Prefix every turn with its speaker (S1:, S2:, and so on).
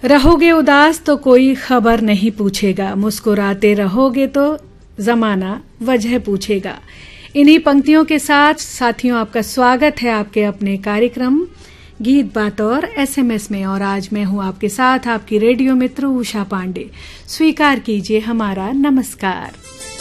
S1: रहोगे उदास तो कोई खबर नहीं पूछेगा, मुस्कुराते रहोगे तो जमाना वजह पूछेगा। इन्हीं पंक्तियों के साथ साथियों आपका स्वागत है आपके अपने कार्यक्रम गीत बात और एसएमएस में। और आज मैं हूं आपके साथ आपकी रेडियो मित्र उषा पांडे। स्वीकार कीजिए हमारा नमस्कार।